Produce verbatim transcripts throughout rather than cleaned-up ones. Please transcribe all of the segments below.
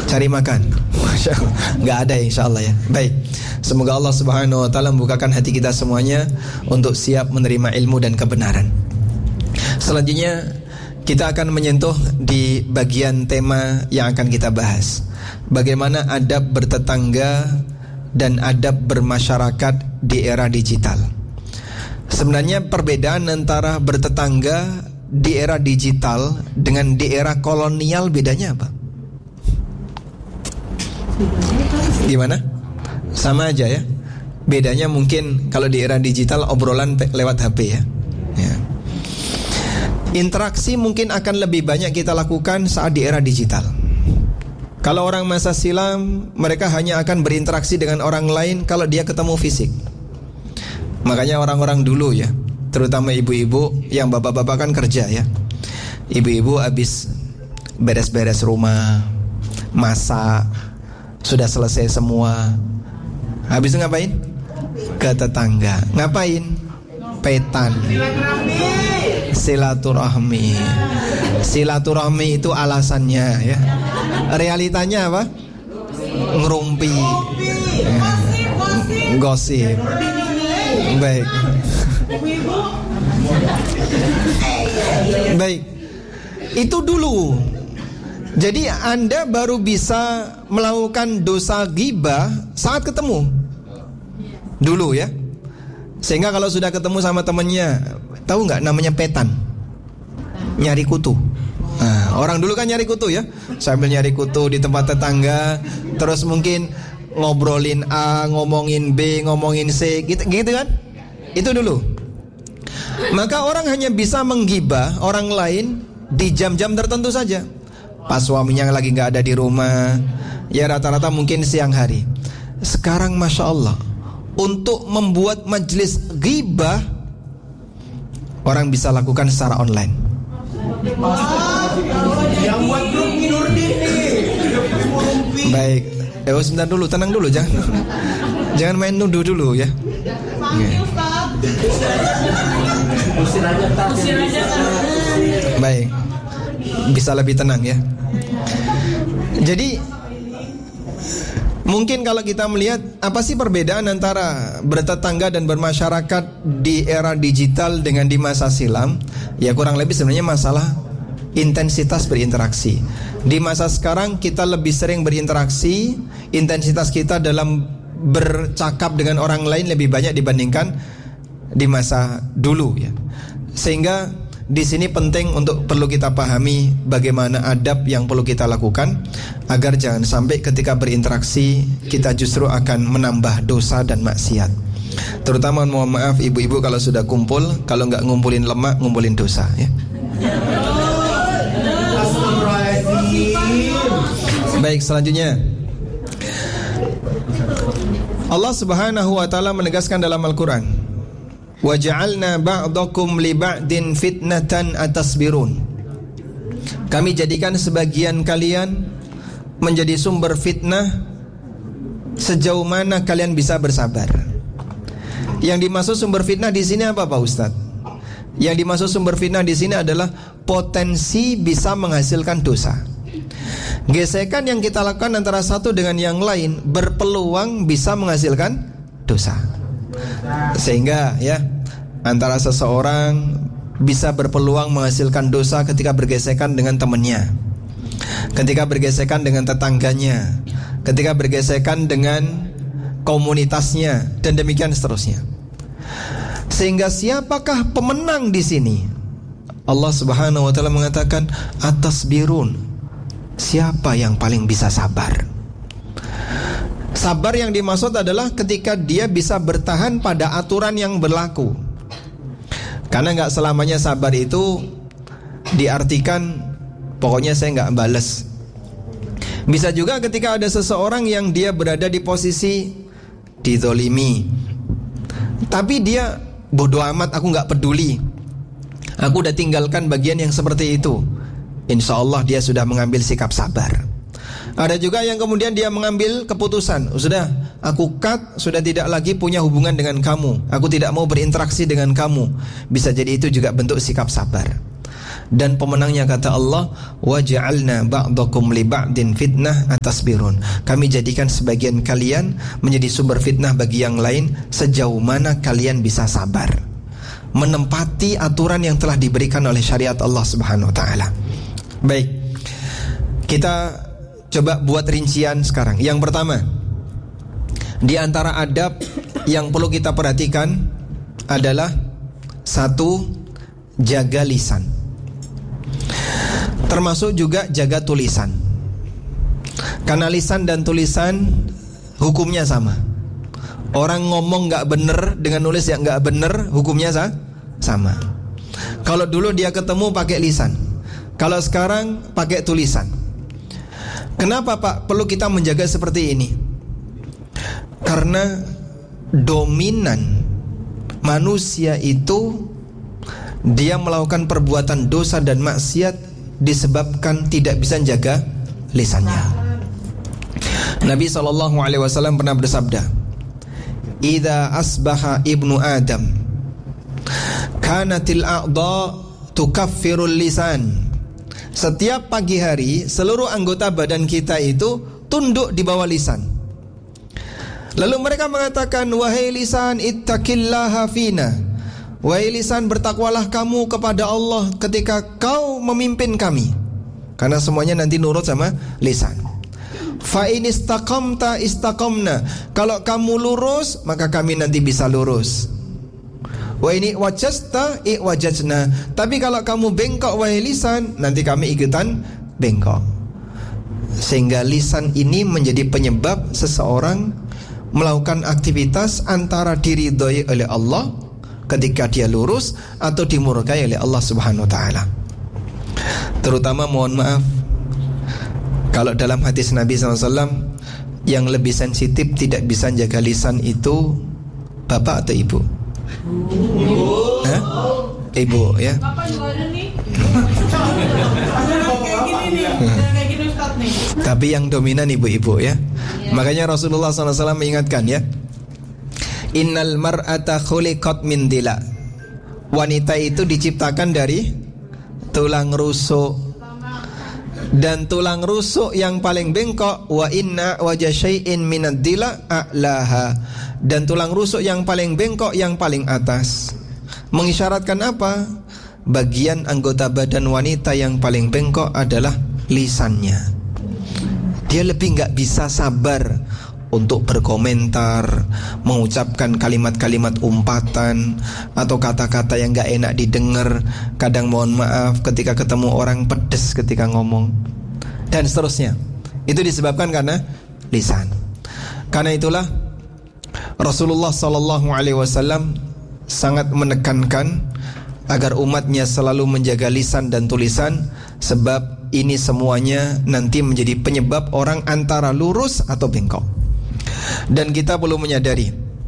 Cari makan. Masya Allah. Nggak ada insya Allah ya. Baik. Semoga Allah Subhanahu Wa Taala membukakan hati kita semuanya untuk siap menerima ilmu dan kebenaran. Selanjutnya kita akan menyentuh di bagian tema yang akan kita bahas. Bagaimana adab bertetangga dan adab bermasyarakat di era digital. Sebenarnya perbedaan antara bertetangga di era digital dengan di era kolonial bedanya apa? Gimana? Sama aja ya. Bedanya mungkin kalau di era digital obrolan lewat H P ya. Ya. Interaksi mungkin akan lebih banyak kita lakukan saat di era digital. Kalau orang masa silam, mereka hanya akan berinteraksi dengan orang lain kalau dia ketemu fisik. Makanya orang-orang dulu ya, terutama ibu-ibu, yang bapak-bapak kan kerja ya. Ibu-ibu habis beres-beres rumah, masak, sudah selesai semua, habis itu ngapain? Ke tetangga. Ngapain? Petan. Silaturahmi. Silaturahmi itu alasannya ya. Realitanya apa? Ngerumpi. Gosip. Baik. Baik. Itu dulu. Jadi Anda baru bisa melakukan dosa ghibah saat ketemu. Dulu ya. Sehingga kalau sudah ketemu sama temennya, tahu nggak namanya petan? Nyari kutu. Nah, orang dulu kan nyari kutu ya. Sambil nyari kutu di tempat tetangga, terus mungkin ngobrolin A, ngomongin B, ngomongin C, gitu, gitu kan? Itu dulu. Maka orang hanya bisa menggibah orang lain di jam-jam tertentu saja. Pas suaminya lagi nggak ada di rumah, ya rata-rata mungkin siang hari. Sekarang Masya Allah, untuk membuat majelis ghibah orang bisa lakukan secara online. Yang buat grup Nurdin nih. Baik, eh sebentar dulu, tenang dulu, jangan jangan main nuduh dulu ya. Baik, bisa lebih tenang ya. Jadi mungkin kalau kita melihat apa sih perbedaan antara bertetangga dan bermasyarakat di era digital dengan di masa silam? Ya kurang lebih sebenarnya masalah intensitas berinteraksi. Di masa sekarang kita lebih sering berinteraksi, intensitas kita dalam bercakap dengan orang lain lebih banyak dibandingkan di masa dulu ya. Sehingga di sini penting untuk perlu kita pahami bagaimana adab yang perlu kita lakukan agar jangan sampai ketika berinteraksi kita justru akan menambah dosa dan maksiat. Terutama mohon maaf ibu-ibu kalau sudah kumpul, kalau nggak ngumpulin lemak, ngumpulin dosa ya. Baik, selanjutnya Allah Subhanahu wa taala menegaskan dalam Al-Qur'an, wa ja'alna ba'dakum li ba'din fitnatan atasbirun. Kami jadikan sebagian kalian menjadi sumber fitnah sejauh mana kalian bisa bersabar. Yang dimaksud sumber fitnah di sini apa Pak Ustadz? Yang dimaksud sumber fitnah di sini adalah potensi bisa menghasilkan dosa. Gesekan yang kita lakukan antara satu dengan yang lain berpeluang bisa menghasilkan dosa. Sehingga ya antara seseorang bisa berpeluang menghasilkan dosa ketika bergesekan dengan temannya, ketika bergesekan dengan tetangganya, ketika bergesekan dengan komunitasnya, dan demikian seterusnya. Sehingga siapakah pemenang di sini? Allah Subhanahu wa taala mengatakan atasbirun. Siapa yang paling bisa sabar? Sabar yang dimaksud adalah ketika dia bisa bertahan pada aturan yang berlaku. Karena gak selamanya sabar itu diartikan pokoknya saya gak balas. Bisa juga ketika ada seseorang yang dia berada di posisi dizolimi, tapi dia bodoh amat, aku gak peduli, aku udah tinggalkan bagian yang seperti itu. Insya Allah dia sudah mengambil sikap sabar. Ada juga yang kemudian dia mengambil keputusan, sudah aku cut, sudah tidak lagi punya hubungan dengan kamu, aku tidak mau berinteraksi dengan kamu. Bisa jadi itu juga bentuk sikap sabar. Dan pemenangnya kata Allah, waja'alna ba'dakum li ba'din fitnah atasbirun. Kami jadikan sebagian kalian menjadi sumber fitnah bagi yang lain sejauh mana kalian bisa sabar menempati aturan yang telah diberikan oleh syariat Allah Subhanahu wa taala. Baik. Kita coba buat rincian sekarang. Yang pertama, di antara adab yang perlu kita perhatikan adalah satu, jaga lisan. Termasuk juga jaga tulisan. Karena lisan dan tulisan hukumnya sama. Orang ngomong gak bener dengan nulis yang gak bener, hukumnya sah? sama. Kalau dulu dia ketemu pakai lisan, kalau sekarang pakai tulisan. Kenapa Pak perlu kita menjaga seperti ini? Karena dominan manusia itu dia melakukan perbuatan dosa dan maksiat disebabkan tidak bisa jaga lisannya. Nabi shallallahu alaihi wasallam pernah bersabda, "Idza asbaha ibnu Adam, kanatil a'dha tukaffirul lisan." Setiap pagi hari seluruh anggota badan kita itu tunduk di bawah lisan. Lalu mereka mengatakan, "Wahai lisan, ittaqillaha fina." Wahai lisan, bertakwalah kamu kepada Allah ketika kau memimpin kami. Karena semuanya nanti nurut sama lisan. Fa in istaqamta istaqamna. Kalau kamu lurus, maka kami nanti bisa lurus. Wa ini wajasta iwajajna. Tapi kalau kamu bengkok wahai lisan, nanti kami ikutan bengkok. Sehingga lisan ini menjadi penyebab seseorang melakukan aktivitas antara diridhoi oleh Allah ketika dia lurus atau dimurkai oleh Allah Subhanahu wa taala. Terutama mohon maaf, kalau dalam hadis Nabi shallallahu alaihi wasallam yang lebih sensitif tidak bisa jaga lisan itu bapak atau ibu? Ibu. Hah? Ibu ya. Kapan ada nih? Kayak gini Ustaz nih. Tapi yang dominan ibu-ibu ya. Yeah. Makanya Rasulullah shallallahu alaihi wasallam mengingatkan ya, innal mar'ata khuliqat min dila. Wanita itu diciptakan dari tulang rusuk. Dan tulang rusuk yang paling bengkok, wa inna wajah syai'in minad dila a'laha. Dan tulang rusuk yang paling bengkok yang paling atas. Mengisyaratkan apa? Bagian anggota badan wanita yang paling bengkok adalah lisannya. Dia lebih gak bisa sabar untuk berkomentar, mengucapkan kalimat-kalimat umpatan atau kata-kata yang gak enak didengar. Kadang mohon maaf ketika ketemu orang pedes ketika ngomong, dan seterusnya. Itu disebabkan karena lisan. Karena itulah Rasulullah sallallahu alaihi wasallam sangat menekankan agar umatnya selalu menjaga lisan dan tulisan, sebab ini semuanya nanti menjadi penyebab orang antara lurus atau bengkok. Dan kita perlu menyadari,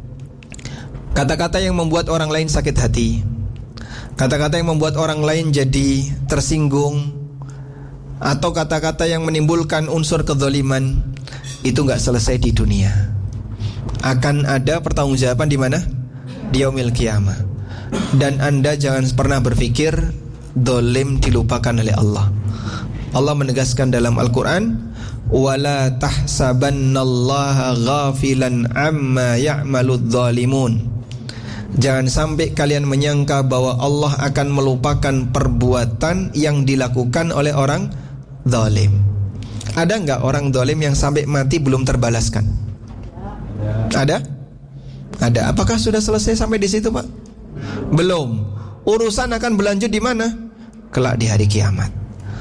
kata-kata yang membuat orang lain sakit hati, kata-kata yang membuat orang lain jadi tersinggung, atau kata-kata yang menimbulkan unsur kezaliman, itu gak selesai di dunia. Akan ada pertanggungjawaban di mana? Di yaumil qiyamah. Dan Anda jangan pernah berpikir zalim dilupakan oleh Allah. Allah menegaskan dalam Al-Quran, wala tahsabannallaha ghafilan amma ya'maludz zalimun. Jangan sampai kalian menyangka bahwa Allah akan melupakan perbuatan yang dilakukan oleh orang zalim. Ada enggak orang zalim yang sampai mati belum terbalaskan? Ada? Ada. Apakah sudah selesai sampai di situ, Pak? Belum. Urusan akan berlanjut di mana? Kelak di hari kiamat.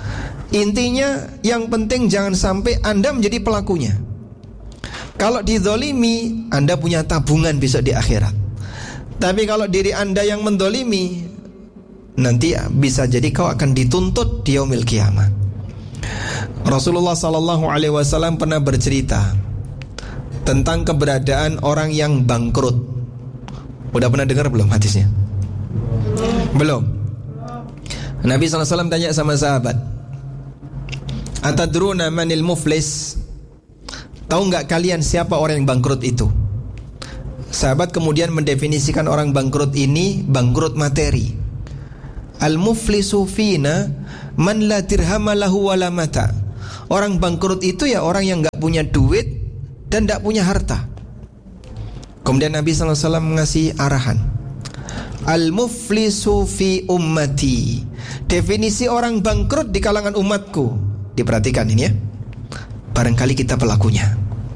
Intinya yang penting jangan sampai Anda menjadi pelakunya. Kalau dizolimi, Anda punya tabungan besok di akhirat. Tapi kalau diri Anda yang mendolimi, nanti bisa jadi kau akan dituntut di yaumil qiyamah. Rasulullah sallallahu alaihi wasallam pernah bercerita tentang keberadaan orang yang bangkrut. Udah pernah dengar belum hadisnya? Belum. Nabi sallallahu alaihi wasallam tanya sama sahabat, atadruna manil muflis? Tahu enggak kalian siapa orang yang bangkrut itu? Sahabat kemudian mendefinisikan orang bangkrut ini bangkrut materi. Al-muflisu fina man la dirhama lahu wala mata. Orang bangkrut itu ya orang yang gak punya duit dan gak punya harta. Kemudian Nabi sallallahu alaihi wasallam mengasih arahan, Al-muflisu fi ummati. Definisi orang bangkrut di kalangan umatku. Diperhatikan ini ya, barangkali kita pelakunya.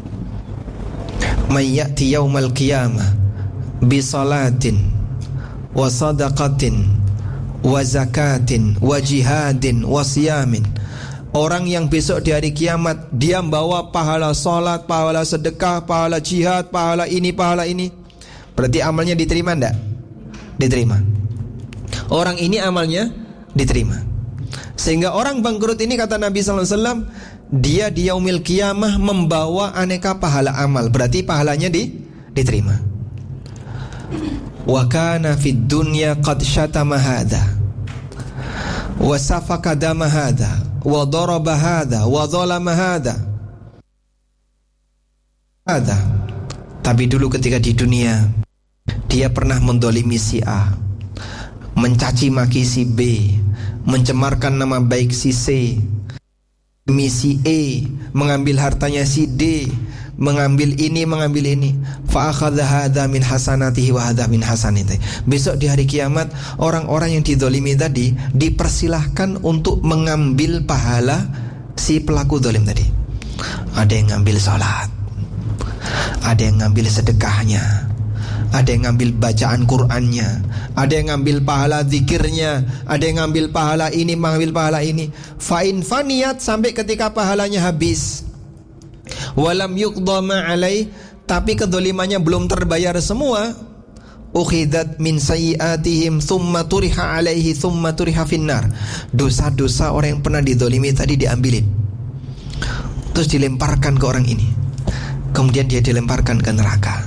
May ya'ti yaumal qiyamah bi salatin wa sadaqatin wa zakatin wa jihadin wa siyamin. Orang yang besok di hari kiamat dia membawa pahala salat, pahala sedekah, pahala jihad, pahala ini, pahala ini. Berarti amalnya diterima enggak? Diterima. Orang ini amalnya diterima. Sehingga orang bangkrut ini, kata Nabi sallallahu alaihi wasallam, dia di yaumil qiyamah membawa aneka pahala amal. Berarti pahalanya di, diterima. Wa kana fid dunya qad syatama hadza wa safaka dama hadza wa daraba hadza wa zalama hadza. Hadza. Tapi dulu ketika di dunia dia pernah mendolimi si A, mencaci maki si B, mencemarkan nama baik si C, misi E, mengambil hartanya si D, mengambil ini, mengambil ini. Fa akhadha hadza min hasanatihi wa hadza min hasanatihi. Besok di hari kiamat orang-orang yang dizalimi tadi dipersilahkan untuk mengambil pahala si pelaku zalim tadi. Ada yang ngambil salat, ada yang ngambil sedekahnya, ada yang ngambil bacaan Qur'annya, ada yang ngambil pahala zikirnya, ada yang ngambil pahala ini, mengambil pahala ini. Fa'in faniyat, sampai ketika pahalanya habis. Walam yuqda ma'alai, tapi kedolimannya belum terbayar semua. Ukhidat min sayyiatihim thumma turiha alaihi thumma turiha finnar. Dosa-dosa orang yang pernah didolimi tadi diambilin, terus dilemparkan ke orang ini, kemudian dia dilemparkan ke neraka.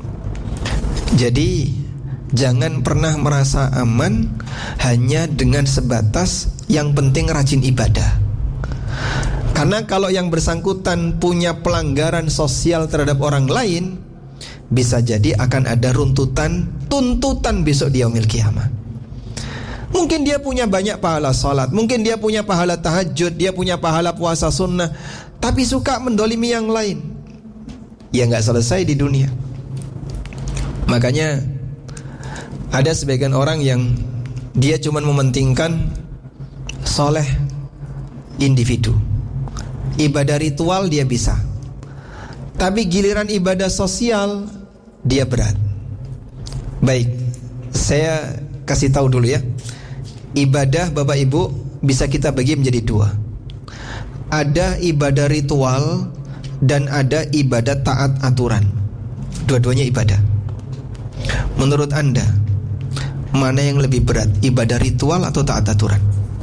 Jadi jangan pernah merasa aman hanya dengan sebatas yang penting rajin ibadah. Karena kalau yang bersangkutan punya pelanggaran sosial terhadap orang lain, bisa jadi akan ada runtutan, tuntutan besok di yaumil qiyamah. Mungkin dia punya banyak pahala salat, mungkin dia punya pahala tahajud, dia punya pahala puasa sunnah, tapi suka mendolimi yang lain, ya gak selesai di dunia. Makanya ada sebagian orang yang dia cuma mementingkan soleh individu, ibadah ritual dia bisa, tapi giliran ibadah sosial dia berat. Baik, saya kasih tahu dulu ya. Ibadah Bapak Ibu bisa kita bagi menjadi dua. Ada ibadah ritual dan ada ibadah taat aturan. Dua-duanya ibadah. Menurut Anda, mana yang lebih berat, ibadah ritual atau taat aturan?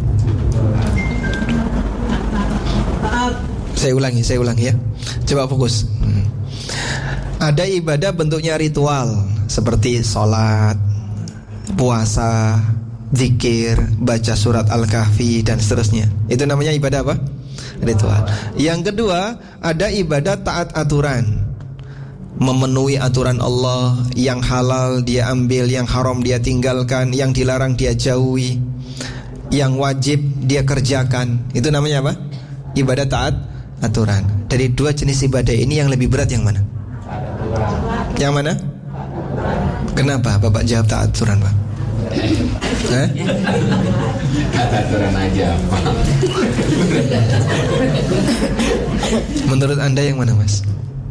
Saya ulangi, saya ulangi ya. Coba fokus. hmm. Ada ibadah bentuknya ritual, seperti sholat, puasa, zikir, baca surat Al-Kahfi dan seterusnya. Itu namanya ibadah apa? Ritual. Yang kedua, ada ibadah taat aturan, memenuhi aturan Allah. Yang halal dia ambil, yang haram dia tinggalkan, yang dilarang dia jauhi, yang wajib dia kerjakan. Itu namanya apa? Ibadah taat aturan. Dari dua jenis ibadah ini yang lebih berat yang mana? Yang mana? Kenapa Bapak jawab taat aturan, Pak? Eh? Taat aturan aja, Pak. Menurut Anda yang mana, Mas?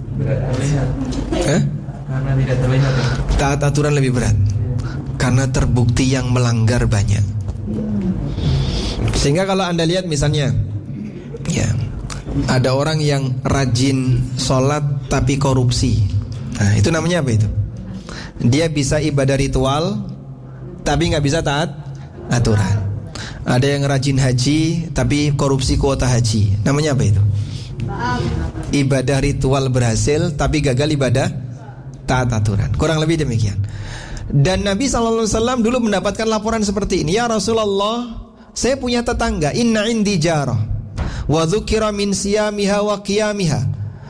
Eh? Karena tidak terlihat. Taat aturan lebih berat karena terbukti yang melanggar banyak. Sehingga kalau Anda lihat misalnya, ya, ada orang yang rajin sholat tapi korupsi. Nah, itu namanya apa itu? Dia bisa ibadah ritual tapi gak bisa taat aturan. Ada yang rajin haji tapi korupsi kuota haji. Namanya apa itu? Ibadah ritual berhasil tapi gagal ibadah taat aturan. Kurang lebih demikian. Dan Nabi shallallahu alaihi wasallam dulu mendapatkan laporan seperti ini. Ya Rasulullah, saya punya tetangga, inna indi jarah wa dzukira min siyamiha wa qiyamiha.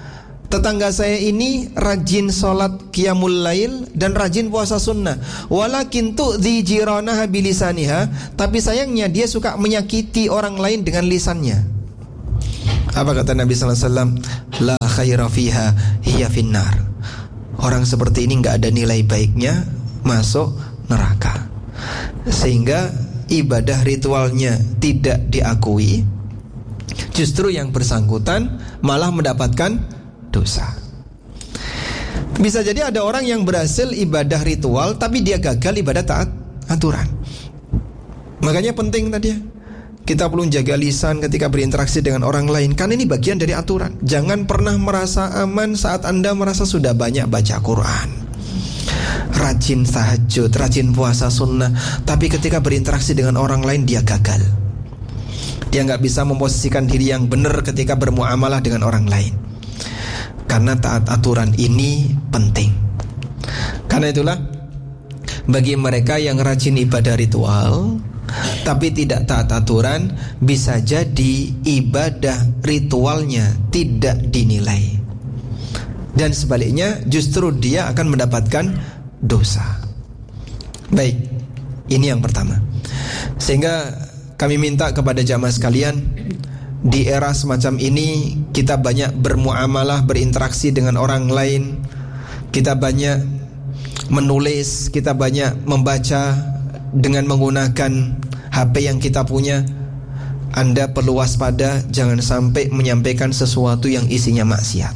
tetangga saya ini rajin sholat qiyamul lail dan rajin puasa sunnah. Walakin tu'dhi jiranaha bilisaniha, tapi sayangnya dia suka menyakiti orang lain dengan lisannya. Apa kata Nabi sallallahu alaihi wasallam? La khaira fiha hiya finnar. Orang seperti ini gak ada nilai baiknya, masuk neraka. Sehingga ibadah ritualnya tidak diakui, justru yang bersangkutan malah mendapatkan dosa. Bisa jadi ada orang yang berhasil ibadah ritual tapi dia gagal ibadah taat aturan. Makanya penting tadi ya, kita perlu jaga lisan ketika berinteraksi dengan orang lain, karena ini bagian dari aturan. Jangan pernah merasa aman saat Anda merasa sudah banyak baca Quran, rajin tahajud, rajin puasa sunnah, tapi ketika berinteraksi dengan orang lain dia gagal. Dia gak bisa memposisikan diri yang benar ketika bermuamalah dengan orang lain. Karena taat aturan ini penting. Karena itulah, bagi mereka yang rajin ibadah ritual tapi tidak taat aturan, bisa jadi ibadah ritualnya tidak dinilai, dan sebaliknya justru dia akan mendapatkan dosa. Baik, ini yang pertama. Sehingga kami minta kepada jamaah sekalian, di era semacam ini kita banyak bermuamalah, berinteraksi dengan orang lain, kita banyak menulis, kita banyak membaca dengan menggunakan H P yang kita punya. Anda perlu waspada, jangan sampai menyampaikan sesuatu yang isinya maksiat.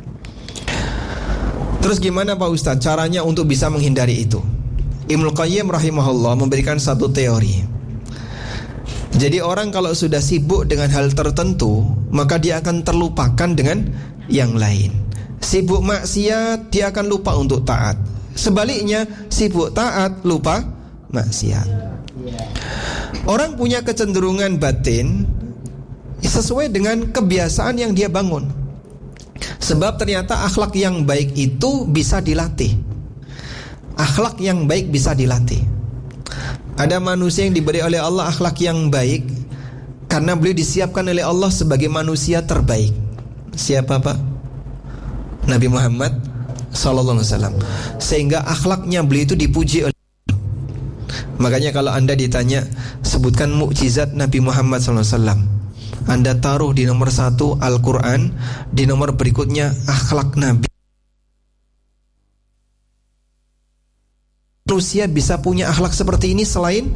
Terus gimana Pak Ustadz caranya untuk bisa menghindari itu? Ibnu Qayyim rahimahullah memberikan satu teori. Jadi orang kalau sudah sibuk dengan hal tertentu, maka dia akan terlupakan dengan yang lain. Sibuk maksiat, dia akan lupa untuk taat. Sebaliknya, sibuk taat, lupa maksiat. Orang punya kecenderungan batin sesuai dengan kebiasaan yang dia bangun. Sebab ternyata akhlak yang baik itu bisa dilatih. Akhlak yang baik bisa dilatih. Ada manusia yang diberi oleh Allah akhlak yang baik karena beliau disiapkan oleh Allah sebagai manusia terbaik. Siapa Pak? Nabi Muhammad sallallahu alaihi wasallam. Sehingga akhlaknya beliau itu dipuji oleh Allah. Makanya kalau Anda ditanya, sebutkan mukjizat Nabi Muhammad sallallahu alaihi wasallam, Anda taruh di nomor satu Al-Quran, di nomor berikutnya akhlak Nabi. Manusia bisa punya akhlak seperti ini selain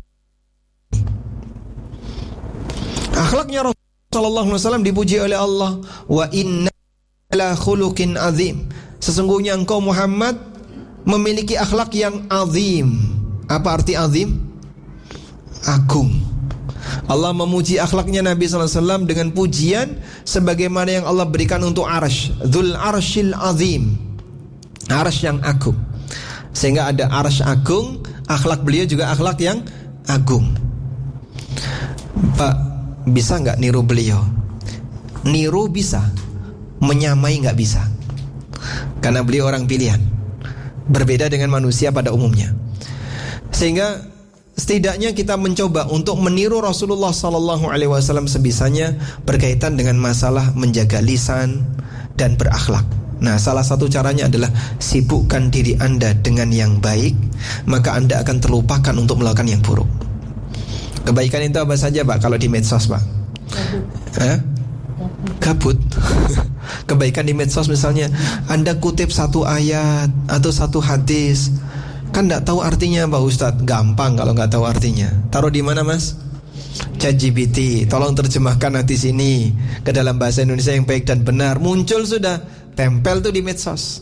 akhlaknya Rasulullah sallallahu alaihi wasallam dipuji oleh Allah. Wa inna la khuluqin azim. Sesungguhnya engkau Muhammad memiliki akhlak yang azim. Apa arti azim? Agung. Allah memuji akhlaknya Nabi sallallahu alaihi wasallam dengan pujian sebagaimana yang Allah berikan untuk arsy, Dzul Arsyil Azim, arsy yang agung. Sehingga ada arsy agung, akhlak beliau juga akhlak yang agung. Pak, bisa gak niru beliau? Niru bisa, menyamai gak bisa. Karena beliau orang pilihan, berbeda dengan manusia pada umumnya. Sehingga setidaknya kita mencoba untuk meniru Rasulullah sallallahu alaihi wasallam sebisanya berkaitan dengan masalah menjaga lisan dan berakhlak. Nah, salah satu caranya adalah sibukkan diri Anda dengan yang baik, maka Anda akan terlupakan untuk melakukan yang buruk. Kebaikan itu apa saja Pak kalau di medsos Pak? Hah? Gabut. Kebaikan di medsos misalnya Anda kutip satu ayat atau satu hadis, kan gak tahu artinya Pak Ustadz. Gampang kalau gak tahu artinya. Taruh di mana Mas? ChatGPT, tolong terjemahkan hadis ini ke dalam bahasa Indonesia yang baik dan benar. Muncul sudah, tempel tuh di medsos.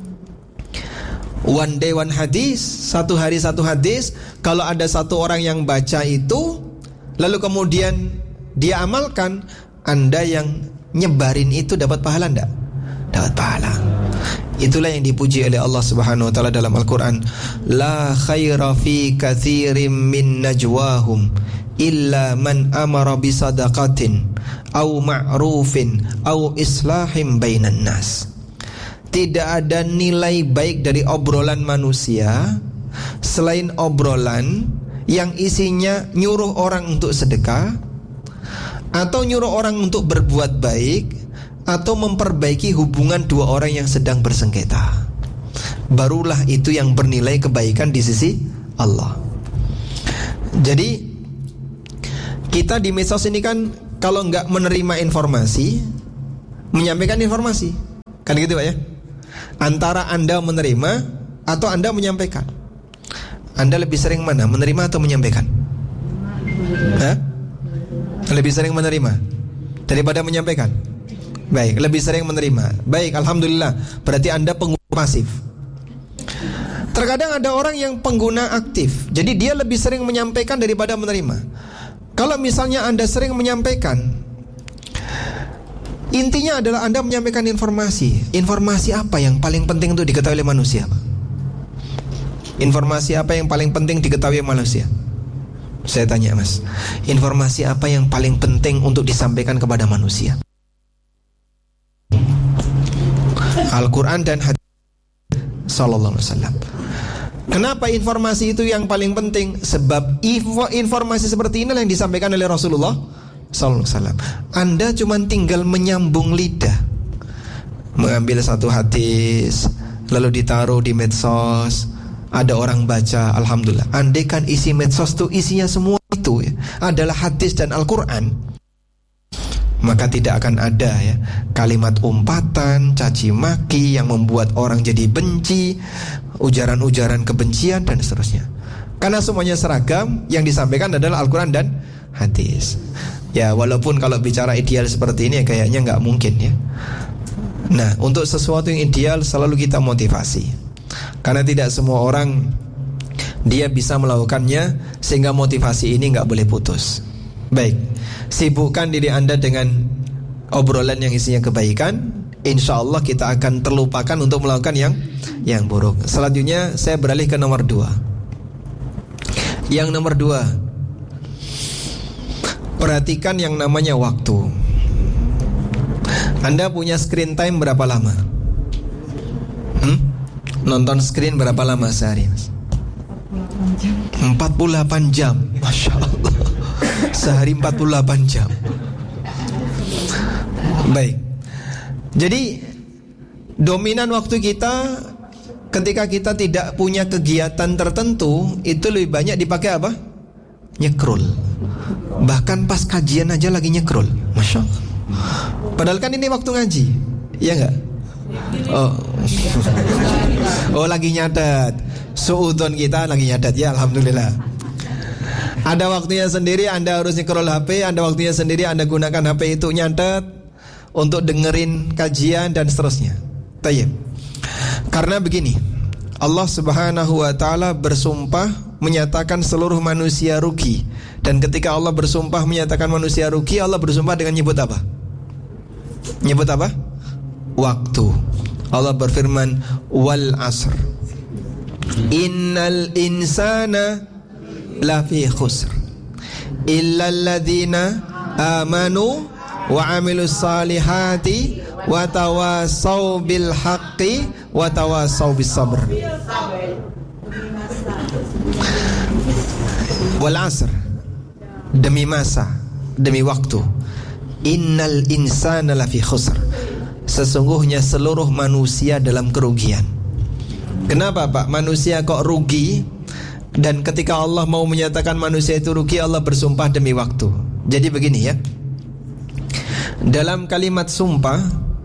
One day one hadis, satu hari satu hadis. Kalau ada satu orang yang baca itu lalu kemudian dia amalkan, Anda yang nyebarin itu dapat pahala enggak? Dapat pahala. Itulah yang dipuji oleh Allah Subhanahu wa taala dalam Al-Qur'an. La khaira fi katsirin min najwahum illa man amara bi sadaqatin au ma'rufin au islahim bainan nas. Tidak ada nilai baik dari obrolan manusia selain obrolan yang isinya nyuruh orang untuk sedekah atau nyuruh orang untuk berbuat baik atau memperbaiki hubungan dua orang yang sedang bersengketa. Barulah itu yang bernilai kebaikan di sisi Allah. Jadi kita di medsos ini kan kalau nggak menerima informasi, menyampaikan informasi, kan gitu Pak ya. Antara Anda menerima atau Anda menyampaikan, Anda lebih sering mana, menerima atau menyampaikan? Hah? Lebih sering menerima daripada menyampaikan? Baik, lebih sering menerima. Baik, alhamdulillah. Berarti Anda pengguna pasif. Terkadang ada orang yang pengguna aktif, jadi dia lebih sering menyampaikan daripada menerima. Kalau misalnya Anda sering menyampaikan, intinya adalah Anda menyampaikan informasi. Informasi apa yang paling penting untuk diketahui oleh manusia, Pak? Informasi apa yang paling penting diketahui oleh manusia? Saya tanya Mas, informasi apa yang paling penting untuk disampaikan kepada manusia? Al-Quran dan hadis Sallallahu Alaihi Wasallam. Kenapa informasi itu yang paling penting? Sebab info, informasi seperti inilah yang disampaikan oleh Rasulullah Sallallahu Alaihi Wasallam. Anda cuma tinggal menyambung lidah, mengambil satu hadis lalu ditaruh di medsos, ada orang baca, alhamdulillah. Andai kan isi medsos itu isinya semua itu ya, adalah hadis dan Al-Quran, maka tidak akan ada ya kalimat umpatan, caci maki yang membuat orang jadi benci, ujaran-ujaran kebencian dan seterusnya. Karena semuanya seragam, yang disampaikan adalah Al-Quran dan hadis. Ya walaupun kalau bicara ideal seperti ini ya kayaknya nggak mungkin ya. Nah, untuk sesuatu yang ideal selalu kita motivasi, karena tidak semua orang dia bisa melakukannya, sehingga motivasi ini nggak boleh putus. Baik, sibukkan diri Anda dengan obrolan yang isinya kebaikan. Insya Allah kita akan terlupakan untuk melakukan yang yang buruk. Selanjutnya saya beralih ke nomor dua. Yang nomor dua, perhatikan yang namanya waktu. Anda punya screen time berapa lama? Hmm? Nonton screen berapa lama sehari? empat puluh delapan jam. Masya Allah. Sehari empat puluh delapan jam. Baik. Jadi dominan waktu kita ketika kita tidak punya kegiatan tertentu, itu lebih banyak dipakai apa? Nyekrul. Bahkan pas kajian aja lagi nyekrul. Masya Allah. Padahal kan ini waktu ngaji, iya enggak? Oh. Oh lagi nyatet. Suudon kita lagi nyatet ya, alhamdulillah. Ada waktunya sendiri Anda harus nyekrol H P, ada waktunya sendiri Anda gunakan H P itu nyatet untuk dengerin kajian dan seterusnya. Tayyib. Karena begini, Allah Subhanahu wa taala bersumpah menyatakan seluruh manusia rugi. Dan ketika Allah bersumpah menyatakan manusia rugi, Allah bersumpah dengan nyebut apa? Nyebut apa? Waktu. Allah berfirman, wal asr innal insana lafi khusr illa alladhina amanu wa amilus salihati wa tawasaw bil haqqi wa tawasaw bis sabr. Wal asr, demi masa, demi waktu. Innal insana lafi khusr, sesungguhnya seluruh manusia dalam kerugian. Kenapa Pak? Manusia kok rugi? Dan ketika Allah mau menyatakan manusia itu rugi, Allah bersumpah demi waktu. Jadi begini ya, dalam kalimat sumpah,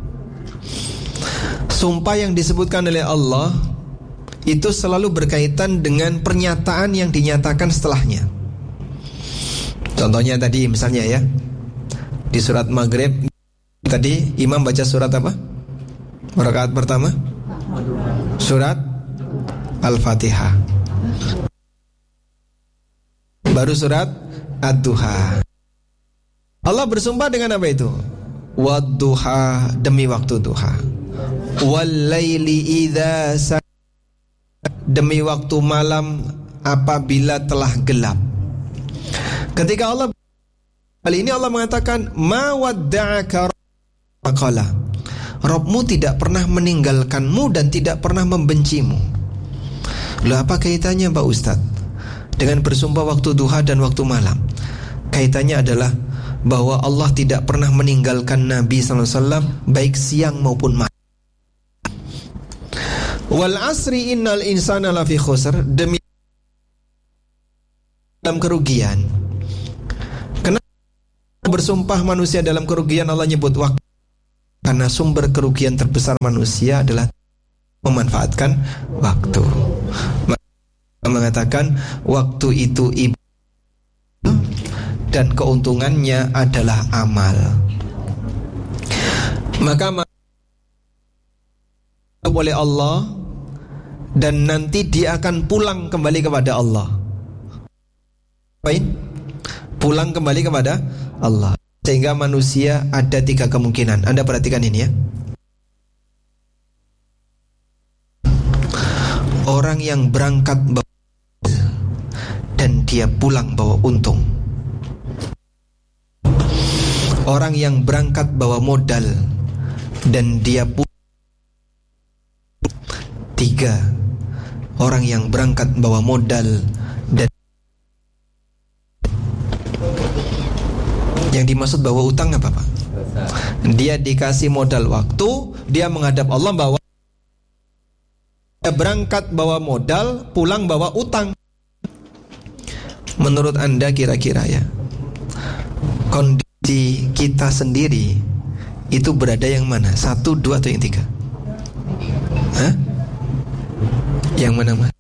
sumpah yang disebutkan oleh Allah itu selalu berkaitan dengan pernyataan yang dinyatakan setelahnya. Contohnya tadi misalnya ya, di surat Maghrib tadi imam baca surat apa? Rakaat pertama surat Al-Fatihah, baru surat Ad-Duha. Allah bersumpah dengan apa itu? Wad-duha, demi waktu duha. Wal-laili idza sa, demi waktu malam apabila telah gelap. Ketika Allah kali ini Allah mengatakan ma wadda'aka qala, Rabbmu tidak pernah meninggalkanmu dan tidak pernah membencimu. Lah apa kaitannya Pak Ustadz dengan bersumpah waktu duha dan waktu malam? Kaitannya adalah bahwa Allah tidak pernah meninggalkan Nabi sallallahu alaihi wasallam baik siang maupun malam. Wal asri innal insana lafi khusr, demi dalam kerugian. Kenapa bersumpah manusia dalam kerugian Allah nyebut waktu? Karena sumber kerugian terbesar manusia adalah memanfaatkan waktu. Mengatakan waktu itu ibadah dan keuntungannya adalah amal. Maka oleh Allah dan nanti dia akan pulang kembali kepada Allah. Baik, pulang kembali kepada Allah. Sehingga manusia ada tiga kemungkinan. Anda perhatikan ini ya. Orang yang berangkat bawa dan dia pulang bawa untung. Orang yang berangkat bawa modal dan dia pulang. Tiga, orang yang berangkat bawa modal dan yang dimaksud bawa utang apa Pak? Dia dikasih modal waktu, dia menghadap Allah bawa, dia berangkat bawa modal, pulang bawa utang. Menurut Anda kira-kira ya, kondisi kita sendiri itu berada yang mana? Satu, dua, atau yang tiga? Hah? Yang mana mas?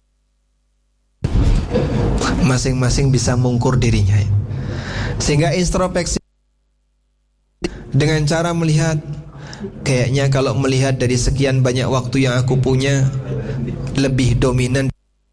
Masing-masing bisa mengukur dirinya ya. Sehingga introspeksi dengan cara melihat, kayaknya kalau melihat dari sekian banyak waktu yang aku punya, lebih dominan.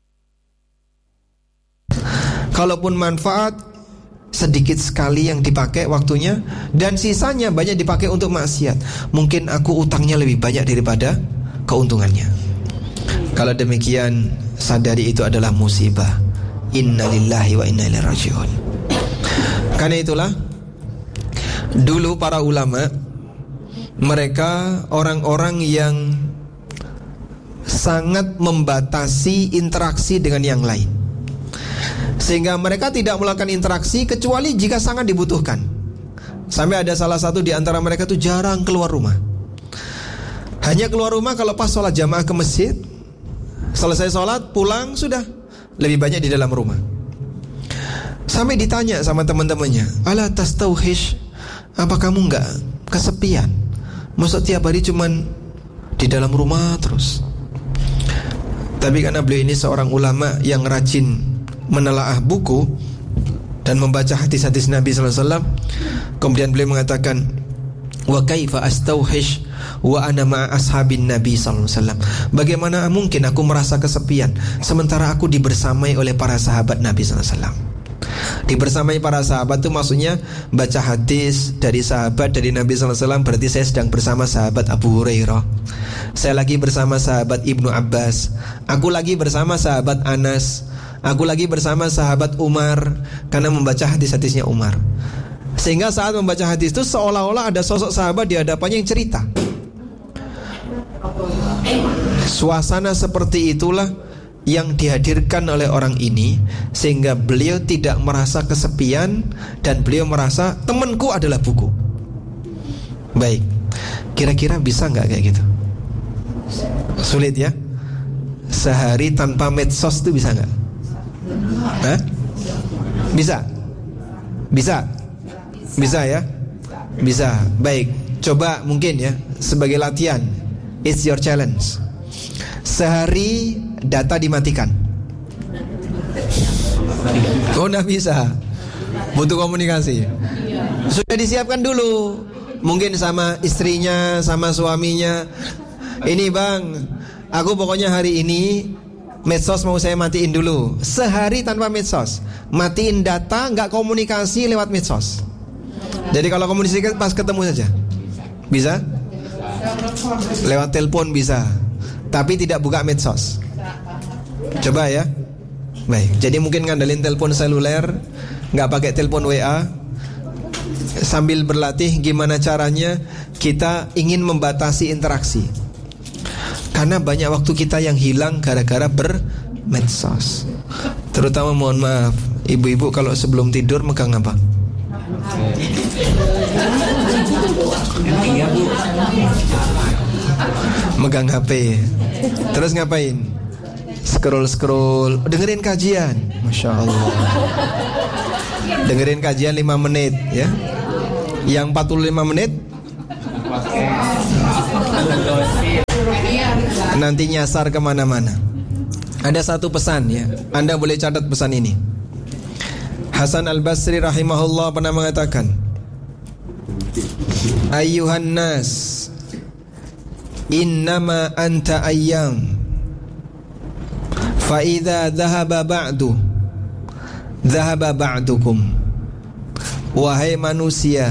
Kalaupun manfaat, sedikit sekali yang dipakai waktunya, dan sisanya banyak dipakai untuk maksiat. Mungkin aku utangnya lebih banyak daripada keuntungannya. Kalau demikian, sadari itu adalah musibah. Innalillahi wa inna ilaihi raji'un. Karena itulah dulu para ulama, mereka orang-orang yang sangat membatasi interaksi dengan yang lain, sehingga mereka tidak melakukan interaksi kecuali jika sangat dibutuhkan. Sampai ada salah satu di antara mereka tuh jarang keluar rumah. Hanya keluar rumah kalau pas sholat jamaah ke masjid. Selesai sholat, pulang, sudah. Lebih banyak di dalam rumah. Sampai ditanya sama teman-temannya, ala tastauhish, apa kamu enggak kesepian? Maksud tiap hari cuman di dalam rumah terus. Tapi karena beliau ini seorang ulama yang rajin menelaah buku dan membaca hadis-hadis Nabi sallallahu alaihi wasallam, kemudian beliau mengatakan, wa kaifa astauhish wa ana ma'a ashabin Nabi sallallahu alaihi wasallam. Bagaimana mungkin aku merasa kesepian sementara aku dibersamai oleh para sahabat Nabi sallallahu alaihi wasallam. Dibersamai para sahabat itu maksudnya baca hadis dari sahabat dari Nabi sallallahu alaihi wasallam, berarti saya sedang bersama sahabat Abu Hurairah, saya lagi bersama sahabat Ibnu Abbas, aku lagi bersama sahabat Anas, aku lagi bersama sahabat Umar, karena membaca hadis-hadisnya Umar. Sehingga saat membaca hadis itu seolah-olah ada sosok sahabat di hadapannya yang cerita. Suasana seperti itulah yang dihadirkan oleh orang ini, sehingga beliau tidak merasa kesepian dan beliau merasa temanku adalah buku. Baik, kira-kira bisa nggak kayak gitu? Sulit ya? Sehari tanpa medsos itu bisa nggak? Hah? Bisa? Bisa? Bisa ya? Bisa. Baik, coba mungkin ya sebagai latihan. It's your challenge. Sehari data dimatikan. Oh, nggak bisa. Butuh komunikasi. Sudah disiapkan dulu. Mungkin sama istrinya, sama suaminya. Ini bang, aku pokoknya hari ini medsos mau saya matiin dulu. Sehari tanpa medsos. Matiin data, nggak komunikasi lewat medsos. Jadi kalau komunikasi pas ketemu saja. Bisa? Lewat telepon bisa, tapi tidak buka medsos. Coba ya. Baik, jadi mungkin ngandelin telepon seluler, nggak pakai telepon W A. Sambil berlatih gimana caranya kita ingin membatasi interaksi. Karena banyak waktu kita yang hilang gara-gara bermedsos. Terutama mohon maaf, ibu-ibu kalau sebelum tidur megang apa? Iya Bu. Megang H P. Terus ngapain? Scroll-scroll, dengerin kajian. Masya Allah. Dengerin kajian lima menit ya. Yang empat puluh lima menit nanti nyasar kemana-mana. Ada satu pesan ya, Anda boleh catat pesan ini. Hasan Al-Basri rahimahullah pernah mengatakan, Ayyuhan nas, innama anta ayyam, fa idza dhahaba ba'du dhahaba ba'dukum. Wahai manusia.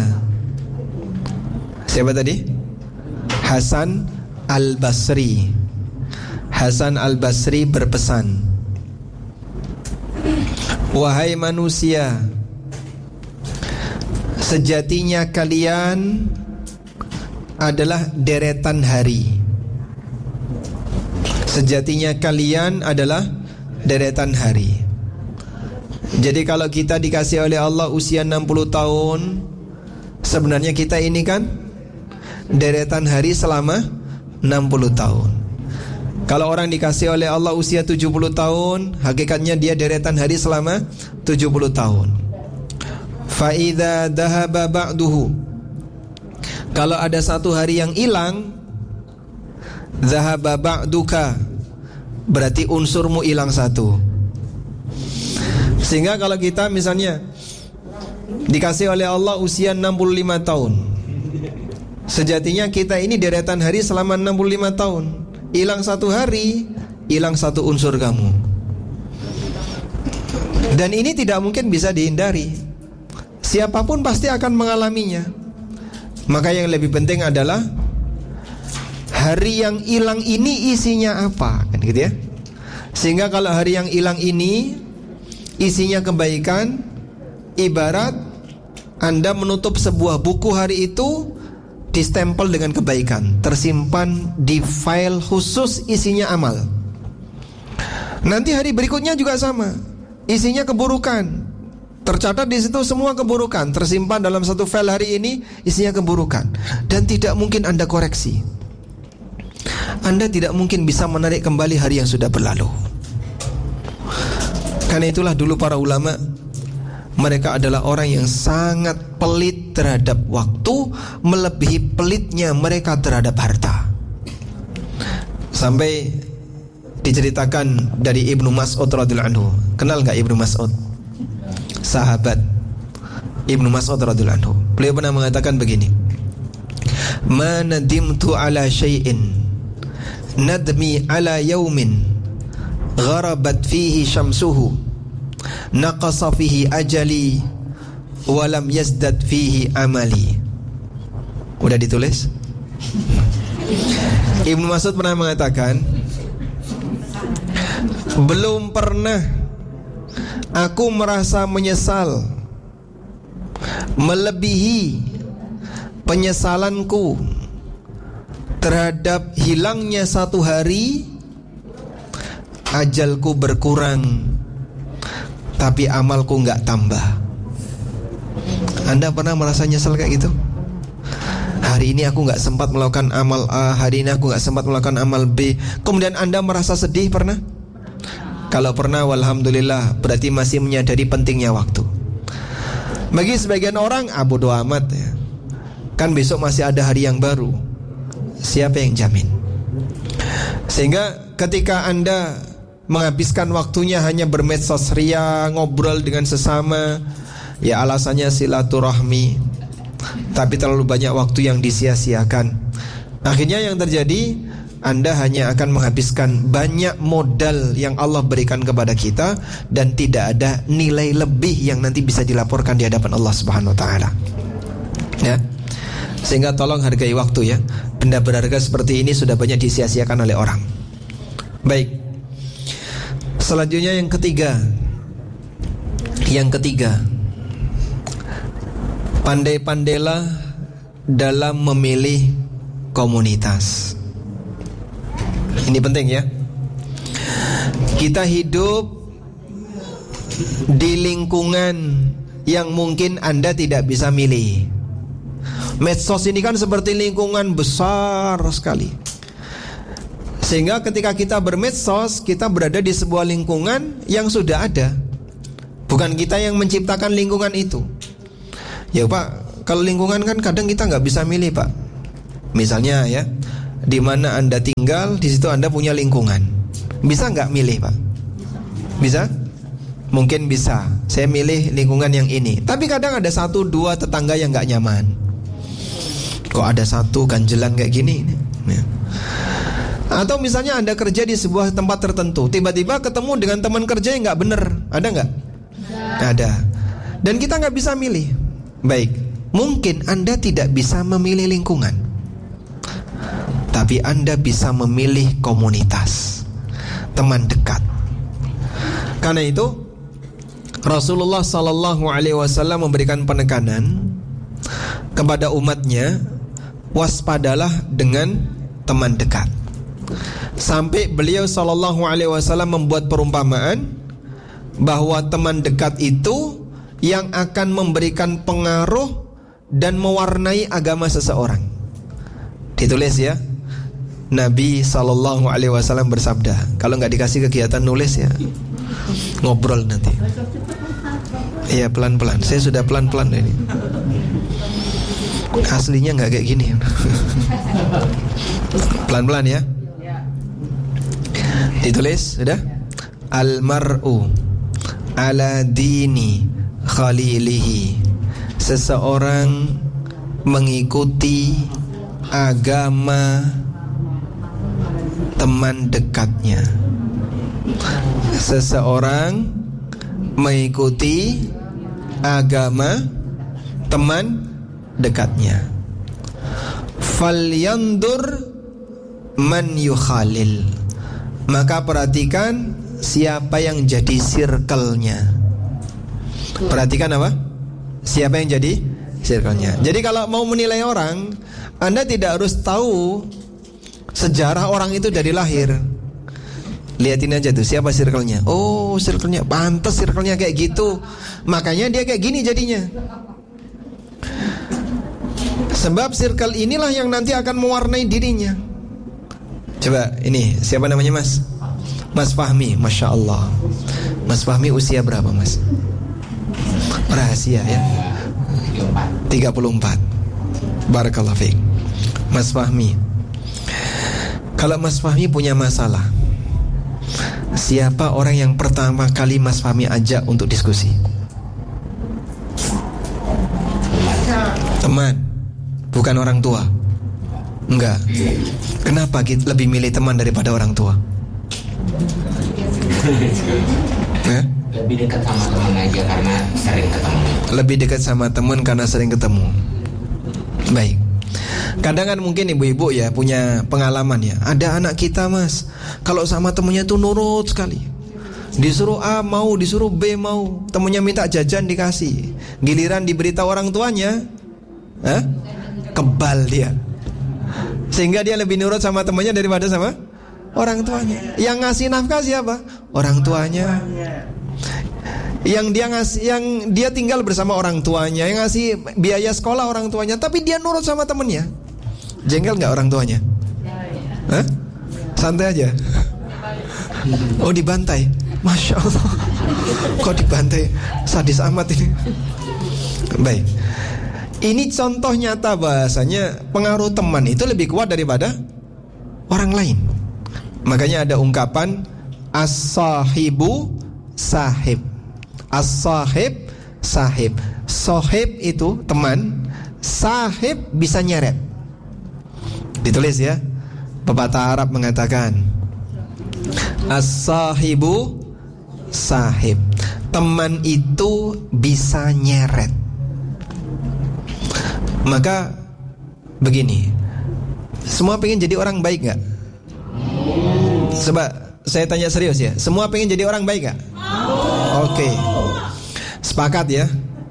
Siapa tadi? Hasan Al-Basri. Hasan Al-Basri berpesan, wahai manusia, sejatinya kalian adalah deretan hari. Sejatinya kalian adalah deretan hari. Jadi kalau kita dikasih oleh Allah usia enam puluh tahun, sebenarnya kita ini kan deretan hari selama enam puluh tahun. Kalau orang dikasih oleh Allah usia tujuh puluh tahun, hakikatnya dia deretan hari selama tujuh puluh tahun. Fa idza dhahaba ba'duhu, kalau ada satu hari yang hilang, dhahaba ba'duka, berarti unsurmu hilang satu. Sehingga kalau kita misalnya dikasih oleh Allah usia enam puluh lima tahun, sejatinya kita ini deretan hari selama enam puluh lima tahun. Hilang satu hari, hilang satu unsur kamu. Dan ini tidak mungkin bisa dihindari. Siapapun pasti akan mengalaminya. Maka yang lebih penting adalah hari yang hilang ini isinya apa, kan gitu ya. Sehingga kalau hari yang hilang ini isinya kebaikan, ibarat Anda menutup sebuah buku hari itu distempel dengan kebaikan, tersimpan di file khusus isinya amal. Nanti hari berikutnya juga sama, isinya keburukan, tercatat di situ semua keburukan, tersimpan dalam satu file hari ini isinya keburukan, dan tidak mungkin Anda koreksi. Anda tidak mungkin bisa menarik kembali hari yang sudah berlalu. Karena itulah dulu para ulama, mereka adalah orang yang sangat pelit terhadap waktu, melebihi pelitnya mereka terhadap harta. Sampai diceritakan dari Ibnu Mas'ud radhiyallahu anhu. Kenal enggak Ibnu Mas'ud? Sahabat Ibnu Mas'ud radhiyallahu anhu. Beliau pernah mengatakan begini, "Ma nadimtu ala syai'in nadmi ala yaumin gharabat fihi syamsuhu naqasa fihi ajali walam yazdad fihi amali." Udah ditulis? Ibnu Mas'ud pernah mengatakan, belum pernah aku merasa menyesal melebihi penyesalanku terhadap hilangnya satu hari ajalku berkurang tapi amalku gak tambah. Anda pernah merasa nyesel kayak gitu? Hari ini aku gak sempat melakukan amal A, hari ini aku gak sempat melakukan amal B, kemudian Anda merasa sedih, pernah? Kalau pernah, walhamdulillah, berarti masih menyadari pentingnya waktu. Bagi sebagian orang, ah bodo amat ya, kan besok masih ada hari yang baru. Siapa yang jamin? Sehingga ketika Anda menghabiskan waktunya hanya bermedsos ria, ngobrol dengan sesama, ya alasannya silaturahmi, tapi terlalu banyak waktu yang disia-siakan. Akhirnya yang terjadi, Anda hanya akan menghabiskan banyak modal yang Allah berikan kepada kita, dan tidak ada nilai lebih yang nanti bisa dilaporkan di hadapan Allah Subhanahu wa taala. Ya. Sehingga tolong hargai waktu ya. Benda berharga seperti ini sudah banyak disia-siakan oleh orang. Baik. Selanjutnya yang ketiga. Yang ketiga, pandai-pandailah dalam memilih komunitas. Ini penting ya. Kita hidup di lingkungan yang mungkin Anda tidak bisa milih. Medsos ini kan seperti lingkungan besar sekali, sehingga ketika kita bermedsos, kita berada di sebuah lingkungan yang sudah ada. Bukan kita yang menciptakan lingkungan itu. Ya Pak, kalau lingkungan kan kadang kita nggak bisa milih Pak. Misalnya ya, di mana Anda tinggal, di situ Anda punya lingkungan. Bisa nggak milih Pak? Bisa? Mungkin bisa. Saya milih lingkungan yang ini. Tapi kadang ada satu dua tetangga yang nggak nyaman. Kok ada satu ganjelan kayak gini? Ya. Atau misalnya Anda kerja di sebuah tempat tertentu, tiba-tiba ketemu dengan teman kerja yang nggak bener. Ada nggak? Ada. Dan kita nggak bisa milih. Baik, mungkin Anda tidak bisa memilih lingkungan, tapi Anda bisa memilih komunitas, teman dekat. Karena itu Rasulullah Sallallahu Alaihi Wasallam memberikan penekanan kepada umatnya, waspadalah dengan teman dekat. Sampai beliau Sallallahu Alaihi Wasallam membuat perumpamaan bahwa teman dekat itu yang akan memberikan pengaruh dan mewarnai agama seseorang. Ditulis ya, Nabi Sallallahu Alaihi Wasallam bersabda. Kalau nggak dikasih kegiatan nulis ya, ngobrol nanti. Iya pelan-pelan. Saya sudah pelan-pelan ini. Aslinya nggak kayak gini. Pelan-pelan ya. Ditulis sudah. Al-mar'u ala dini khalilihi. Seseorang mengikuti agama teman dekatnya. Seseorang mengikuti agama teman dekatnya. Falyandur man yukhalil. Maka perhatikan siapa yang jadi circle-nya. Perhatikan apa? Siapa yang jadi circle-nya. Jadi kalau mau menilai orang, Anda tidak harus tahu sejarah orang itu dari lahir. Lihatin aja tuh siapa circle-nya. Oh, circle-nya pantas, circle-nya kayak gitu, makanya dia kayak gini jadinya. Sebab circle inilah yang nanti akan mewarnai dirinya. Coba ini, siapa namanya Mas? Mas Fahmi, Masya Allah. Mas Fahmi usia berapa Mas? Rahasia ya. tiga puluh empat. Barakallahu fiik. Mas Fahmi, kalau Mas Fahmi punya masalah, siapa orang yang pertama kali Mas Fahmi ajak untuk diskusi? Teman, bukan orang tua. Enggak. Kenapa kita lebih milih teman daripada orang tua? Eh? Lebih dekat sama teman aja karena sering ketemu. Lebih dekat sama teman karena sering ketemu. Baik. Kadang kan mungkin ibu-ibu ya punya pengalaman ya. Ada anak kita Mas, kalau sama temennya tuh nurut sekali. Disuruh A mau, disuruh B mau. Temennya minta jajan dikasih. Giliran diberitahu orang tuanya, eh? Kebal dia. Sehingga dia lebih nurut sama temennya daripada sama orang tuanya. Yang ngasih nafkah siapa? Orang tuanya. Yang dia ngasih, yang dia tinggal bersama orang tuanya, yang ngasih biaya sekolah orang tuanya, tapi dia nurut sama temennya. Jengkel nggak orang tuanya? Hah? Santai aja. Oh dibantai, Masya Allah. Kok dibantai? Sadis amat ini. Baik. Ini contoh nyata bahasanya pengaruh teman itu lebih kuat daripada orang lain. Makanya ada ungkapan as-sahibu sahib. As-sahib sahib. Sahib itu teman, sahib bisa nyeret. Ditulis ya. Pepatah Arab mengatakan as-sahibu sahib. Teman itu bisa nyeret. Maka begini, semua pengen jadi orang baik gak? Coba saya tanya serius ya, semua pengen jadi orang baik gak? Oke, sepakat ya.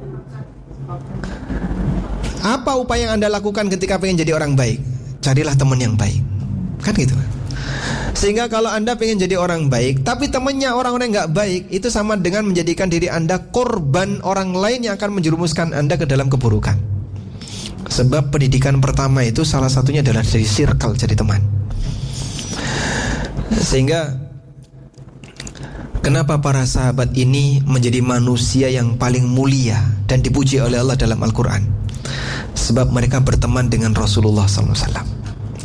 Apa upaya yang Anda lakukan ketika pengen jadi orang baik? Carilah teman yang baik. Kan gitu. Sehingga kalau Anda pengen jadi orang baik, tapi temannya orang-orang yang gak baik, itu sama dengan menjadikan diri Anda korban orang lain yang akan menjerumuskan Anda ke dalam keburukan. Sebab pendidikan pertama itu salah satunya adalah dari circle, jadi teman. Sehingga kenapa para sahabat ini menjadi manusia yang paling mulia dan dipuji oleh Allah dalam Al-Quran? Sebab mereka berteman dengan Rasulullah sallallahu alaihi wasallam.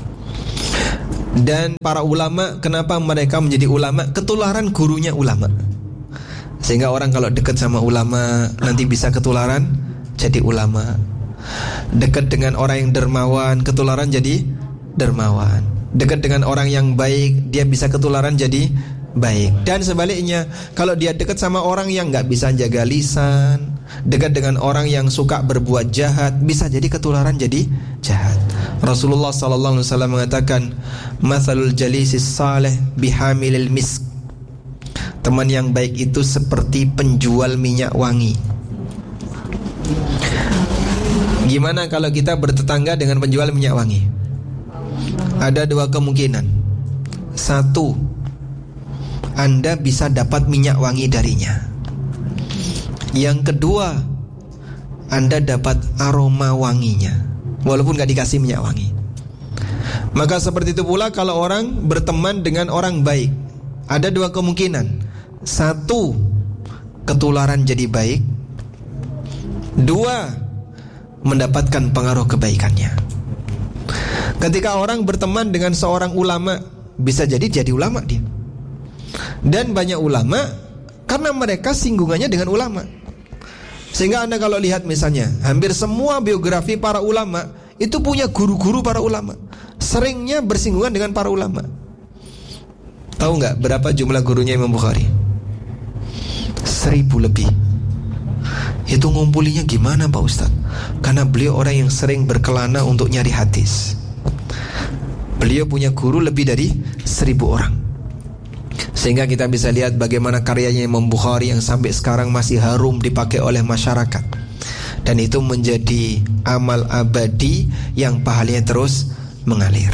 Dan para ulama, kenapa mereka menjadi ulama? Ketularan gurunya ulama. Sehingga orang kalau dekat sama ulama nanti bisa ketularan jadi ulama. Dekat dengan orang yang dermawan, ketularan jadi dermawan. Dekat dengan orang yang baik, dia bisa ketularan jadi baik. Dan sebaliknya, kalau dia dekat sama orang yang gak bisa jaga lisan, dekat dengan orang yang suka berbuat jahat, bisa jadi ketularan jadi jahat. Rasulullah sallallahu alaihi wasallam mengatakan, "Matsalul jalisis salih bihamilil misk." Teman yang baik itu seperti penjual minyak wangi. Gimana kalau kita bertetangga dengan penjual minyak wangi? Ada dua kemungkinan. Satu, Anda bisa dapat minyak wangi darinya. Yang kedua, Anda dapat aroma wanginya, walaupun gak dikasih minyak wangi. Maka seperti itu pula kalau orang berteman dengan orang baik, ada dua kemungkinan. Satu, ketularan jadi baik. Dua, mendapatkan pengaruh kebaikannya. Ketika orang berteman dengan seorang ulama, bisa jadi jadi ulama dia. Dan banyak ulama karena mereka singgungannya dengan ulama. Sehingga Anda kalau lihat misalnya, hampir semua biografi para ulama itu punya guru-guru para ulama, seringnya bersinggungan dengan para ulama. Tahu nggak berapa jumlah gurunya Imam Bukhari? Seribu lebih. Itu ngumpulinya gimana Pak Ustadz? Karena beliau orang yang sering berkelana untuk nyari hadis. Beliau punya guru lebih dari seribu orang. Sehingga kita bisa lihat bagaimana karyanya Imam Bukhari yang sampai sekarang masih harum dipakai oleh masyarakat. Dan itu menjadi amal abadi yang pahalanya terus mengalir.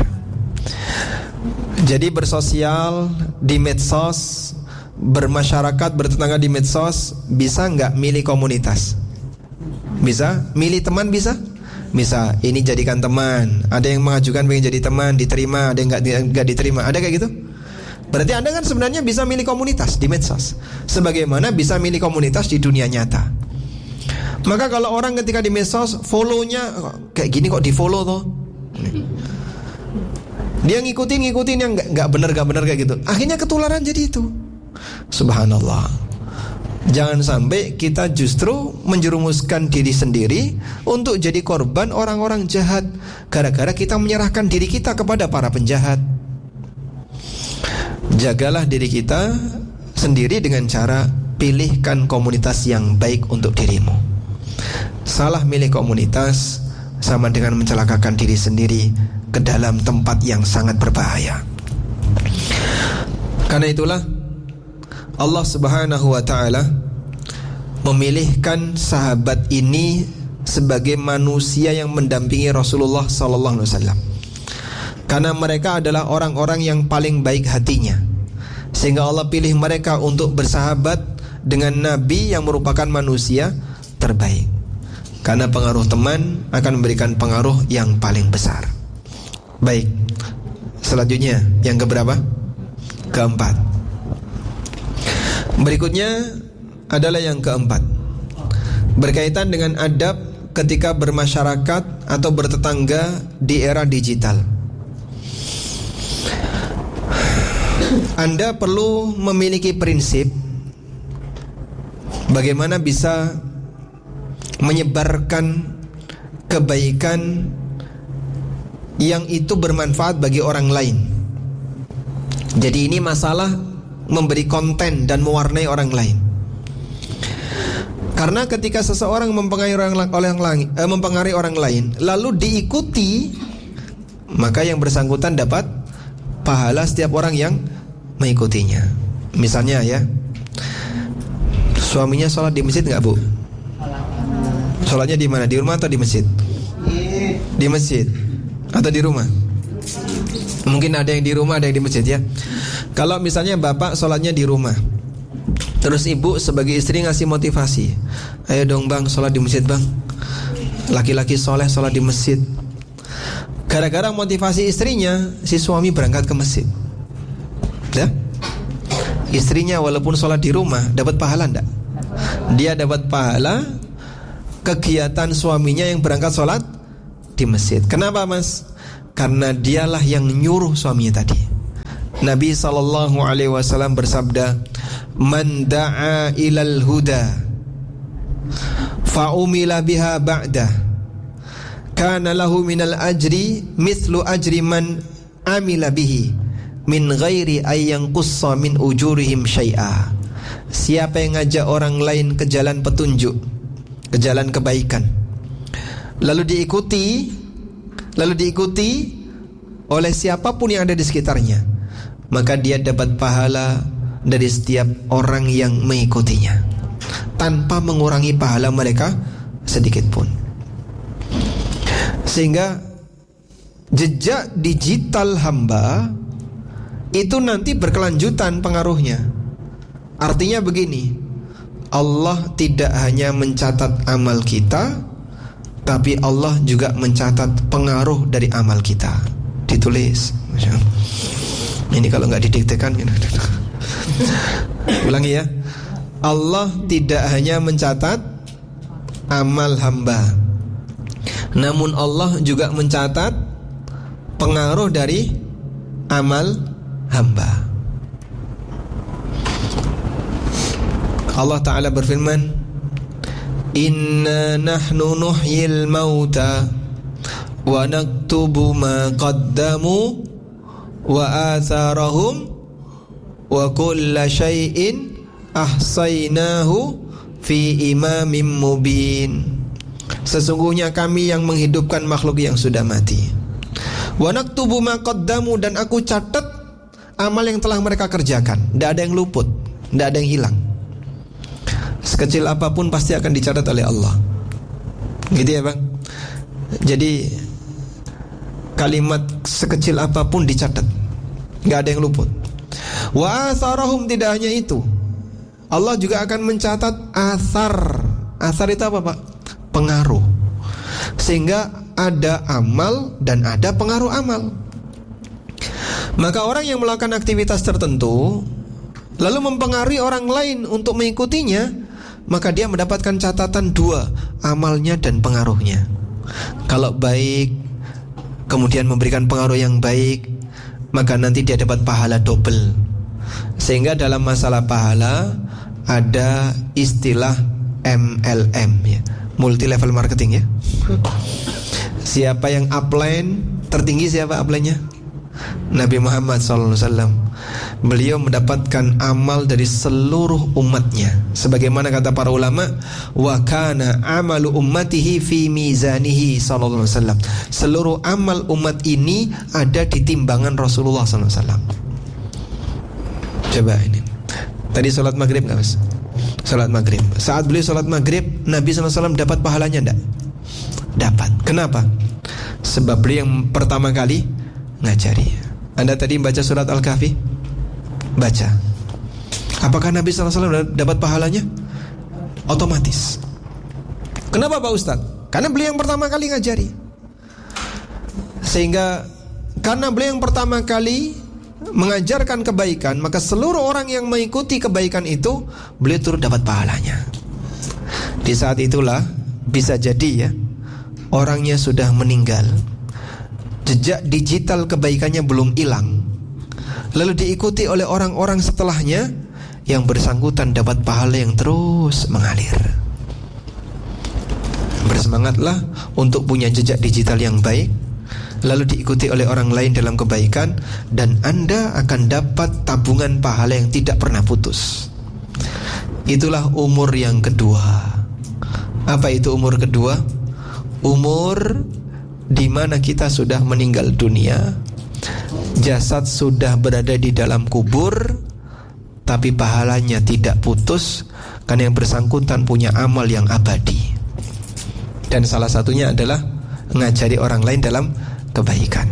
Jadi bersosial di medsos, bermasyarakat, bertetangga di medsos, bisa nggak milih komunitas? Bisa. Milih teman bisa? Bisa. Ini jadikan teman. Ada yang mengajukan pengen jadi teman, diterima. Ada yang nggak nggak diterima. Ada kayak gitu? Berarti Anda kan sebenarnya bisa milih komunitas di medsos, sebagaimana bisa milih komunitas di dunia nyata. Maka kalau orang ketika di medsos follow-nya kayak gini kok di follow toh, dia ngikutin ngikutin yang nggak nggak benar nggak benar kayak gitu, akhirnya ketularan jadi itu. Subhanallah. Jangan sampai kita justru menjerumuskan diri sendiri untuk jadi korban orang-orang jahat gara-gara kita menyerahkan diri kita kepada para penjahat. Jagalah diri kita sendiri dengan cara pilihkan komunitas yang baik untuk dirimu. Salah milih komunitas sama dengan mencelakakan diri sendiri ke dalam tempat yang sangat berbahaya. Karena itulah Allah Subhanahu wa ta'ala memilihkan sahabat ini sebagai manusia yang mendampingi Rasulullah sallallahu alaihi wasallam. Karena mereka adalah orang-orang yang paling baik hatinya, sehingga Allah pilih mereka untuk bersahabat dengan Nabi yang merupakan manusia terbaik. Karena pengaruh teman akan memberikan pengaruh yang paling besar. Baik, selanjutnya yang keberapa? Keempat. Berikutnya adalah yang keempat, berkaitan dengan adab ketika bermasyarakat atau bertetangga di era digital. Anda perlu memiliki prinsip bagaimana bisa menyebarkan kebaikan yang itu bermanfaat bagi orang lain. Jadi ini masalah memberi konten dan mewarnai orang lain. Karena ketika seseorang mempengaruhi orang, orang lain, eh, mempengaruhi orang lain lalu diikuti, maka yang bersangkutan dapat pahala setiap orang yang mengikutinya. Misalnya ya, suaminya sholat di masjid nggak bu? Sholatnya di mana? Di rumah atau di masjid? Di masjid atau di rumah? Mungkin ada yang di rumah, ada yang di masjid ya. Kalau misalnya bapak sholatnya di rumah, terus ibu sebagai istri ngasih motivasi, ayo dong bang sholat di masjid bang. laki-laki soleh sholat di masjid. Gara-gara motivasi istrinya, si suami berangkat ke masjid. Ya? Istrinya walaupun sholat di rumah dapat pahala enggak? Dia dapat pahala kegiatan suaminya yang berangkat sholat di masjid. Kenapa mas? Karena dialah yang nyuruh suaminya tadi. Nabi sallallahu alaihi wasallam bersabda, "Man da'a ilal huda fa umila biha ba'da kana lahu minal ajri mithlu ajri man amila bihi min ghairi ayyan qussa min ujurihim syai'a." Siapa yang ngajak orang lain ke jalan petunjuk, ke jalan kebaikan, lalu diikuti lalu diikuti oleh siapapun yang ada di sekitarnya, maka dia dapat pahala dari setiap orang yang mengikutinya, tanpa mengurangi pahala mereka sedikit pun. Sehingga jejak digital hamba itu nanti berkelanjutan pengaruhnya. Artinya begini, Allah tidak hanya mencatat amal kita, tapi Allah juga mencatat pengaruh dari amal kita. Ditulis. Ini kalau nggak didiktekan. Ulangi ya. Allah tidak hanya mencatat amal hamba, namun Allah juga mencatat pengaruh dari amal hamba. Allah Ta'ala berfirman, "Inna nahnu nuhyil mauta wa naktubu ma qaddamu wa atharahum wa kulla syai'in ahsaynahu fi imamin mubin." Sesungguhnya kami yang menghidupkan makhluk yang sudah mati. Wa naktubu ma qaddamu, dan aku catat amal yang telah mereka kerjakan. Tidak ada yang luput, tidak ada yang hilang. Sekecil apapun pasti akan dicatat oleh Allah. Gitu ya bang. Jadi kalimat sekecil apapun dicatat, nggak ada yang luput. Wa asarahum, tidak hanya itu, Allah juga akan mencatat asar. Asar itu apa pak? Pengaruh. Sehingga ada amal dan ada pengaruh amal. Maka orang yang melakukan aktivitas tertentu lalu mempengaruhi orang lain untuk mengikutinya, maka dia mendapatkan catatan dua, amalnya dan pengaruhnya. Kalau baik, kemudian memberikan pengaruh yang baik, maka nanti dia dapat pahala double. Sehingga dalam masalah pahala ada istilah M L M ya, multi level marketing ya. Siapa yang upline tertinggi, siapa upline-nya? Nabi Muhammad shallallahu alaihi wasallam. Beliau mendapatkan amal dari seluruh umatnya. Sebagaimana kata para ulama, wa kana amalu ummatihi fi mizanihi sallallahu alaihi wasallam. Seluruh amal umat ini ada di timbangan Rasulullah sallallahu alaihi wasallam. Coba ini. Tadi salat maghrib enggak mas? Salat maghrib. Saat beliau salat maghrib, Nabi sallallahu alaihi wasallam dapat pahalanya enggak? Dapat. Kenapa? Sebab beliau yang pertama kali ngajari. Anda tadi baca surat Al-Kahfi? Baca. Apakah Nabi sallallahu alaihi wasallam dapat pahalanya? Otomatis. Kenapa Pak Ustaz? Karena beliau yang pertama kali ngajari. Sehingga karena beliau yang pertama kali mengajarkan kebaikan, maka seluruh orang yang mengikuti kebaikan itu beliau turut dapat pahalanya. Di saat itulah bisa jadi ya, orangnya sudah meninggal, jejak digital kebaikannya belum hilang, lalu diikuti oleh orang-orang setelahnya, yang bersangkutan dapat pahala yang terus mengalir. Bersemangatlah untuk punya jejak digital yang baik, lalu diikuti oleh orang lain dalam kebaikan, dan Anda akan dapat tabungan pahala yang tidak pernah putus. Itulah umur yang kedua. Apa itu umur kedua? Umur di mana kita sudah meninggal dunia, jasad sudah berada di dalam kubur, tapi pahalanya tidak putus, karena yang bersangkutan punya amal yang abadi. Dan salah satunya adalah ngajari orang lain dalam kebaikan.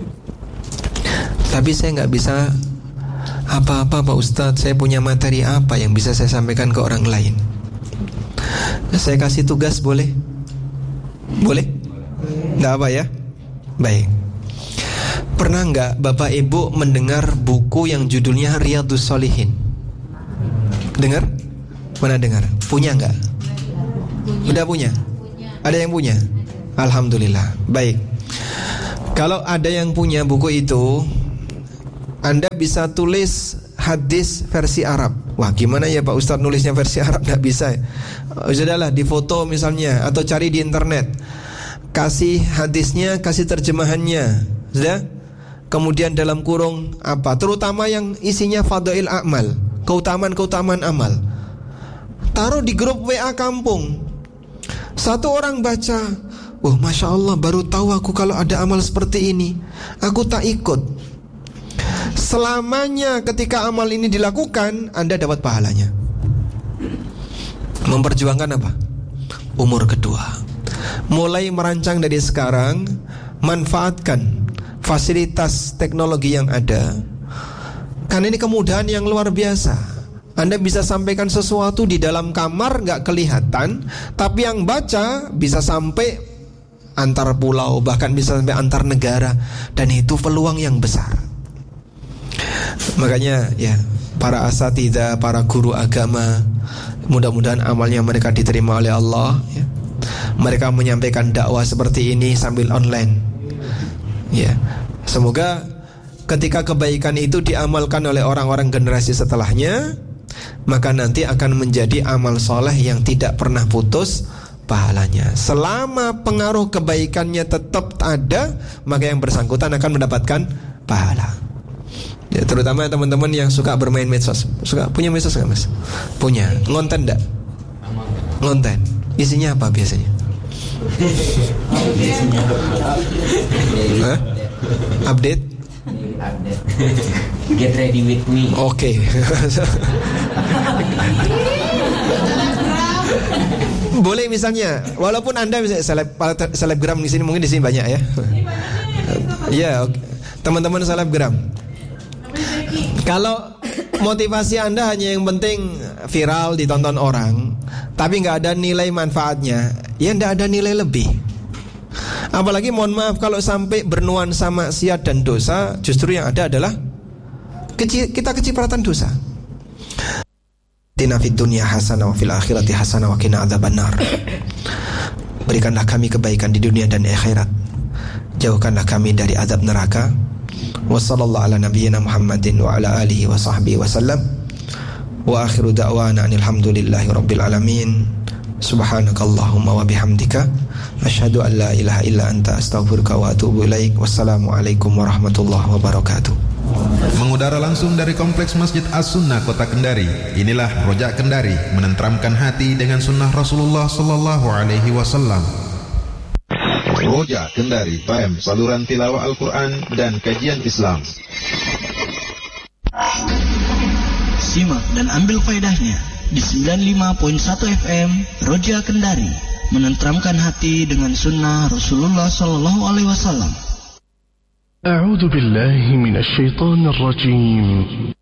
Tapi saya nggak bisa apa-apa Pak Ustadz. Saya punya materi apa yang bisa saya sampaikan ke orang lain? Saya kasih tugas boleh? Boleh? Nggak apa ya? Baik. Pernah nggak Bapak Ibu mendengar buku yang judulnya Riyadhus Shalihin? Dengar? Mana dengar? Punya nggak? Udah punya? Ada yang punya? Alhamdulillah. Baik. Kalau ada yang punya buku itu, Anda bisa tulis hadis versi Arab. Wah, gimana ya Pak Ustadz nulisnya versi Arab? Nggak bisa ya? Sudahlah, di foto misalnya, atau cari di internet, kasih hadisnya, kasih terjemahannya, sudah. Kemudian dalam kurung apa, terutama yang isinya fadail amal, keutamaan-keutamaan amal, taruh di grup W A kampung. Satu orang baca, wah, Masya Allah, baru tahu aku kalau ada amal seperti ini. Aku tak ikut. Selamanya ketika amal ini dilakukan, Anda dapat pahalanya. Memperjuangkan apa? Umur kedua. Mulai merancang dari sekarang, manfaatkan fasilitas teknologi yang ada. Karena ini kemudahan yang luar biasa. Anda bisa sampaikan sesuatu di dalam kamar gak kelihatan, tapi yang baca bisa sampai antar pulau, bahkan bisa sampai antar negara. Dan itu peluang yang besar. Makanya ya, para asatidzah, para guru agama, mudah-mudahan amalnya mereka diterima oleh Allah ya. Mereka menyampaikan dakwah seperti ini sambil online ya. Semoga ketika kebaikan itu diamalkan oleh orang-orang generasi setelahnya, maka nanti akan menjadi amal soleh yang tidak pernah putus pahalanya. Selama pengaruh kebaikannya tetap ada, maka yang bersangkutan akan mendapatkan pahala ya. Terutama teman-teman yang suka bermain medsos. Suka punya medsos gak mas? Punya. Ngonten gak? Ngonten. Isinya apa biasanya? Hah? Update? Get ready with me. Oke. Okay. Boleh misalnya, walaupun Anda misalnya seleb, selebgram di sini, mungkin di sini banyak ya. Ya, okay. Teman-teman selebgram. Kalau motivasi Anda hanya yang penting viral, ditonton orang, tapi nggak ada nilai manfaatnya, ya nggak ada nilai lebih. Apalagi mohon maaf kalau sampai bernuansa maksiat dan dosa, justru yang ada adalah keci- kita kecipratan dosa. Atina fid dunya hasanah wa fil akhirati hasanah wa qina adzabannar. Berikanlah kami kebaikan di dunia dan akhirat. Jauhkanlah kami dari azab neraka. Wa sallallahu ala nabiyyina Muhammadin wa ala alihi wa sahbihi wa sallam. Wa akhiru da'wana alhamdulillahi rabbil alamin. Subhanakallahumma wa bihamdika asyhadu an la ilaha illa anta astaghfiruka wa atubu ilaik. Wassalamualaikum warahmatullahi wabarakatuh. Mengudara langsung dari Kompleks Masjid As-Sunnah Kota Kendari. Inilah Rojak Kendari, menenteramkan hati dengan sunnah Rasulullah sallallahu alaihi wasallam. Rojak Kendari F M, saluran tilawah Al-Quran dan kajian Islam. Simak dan ambil faedahnya di sembilan puluh lima koma satu F M Rojak Kendari, menenteramkan hati dengan sunnah Rasulullah sallallahu alaihi wasallam. أعوذ بالله من الشيطان الرجيم